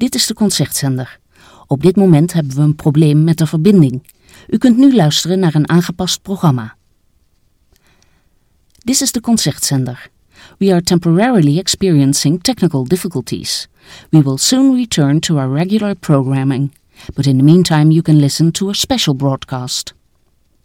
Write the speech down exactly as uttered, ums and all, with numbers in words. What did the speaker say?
Dit is de Concertzender. Op dit moment hebben we een probleem met de verbinding. U kunt nu luisteren naar een aangepast programma. This is the Concertzender. We are temporarily experiencing technical difficulties. We will soon return to our regular programming, but in the meantime you can listen to a special broadcast.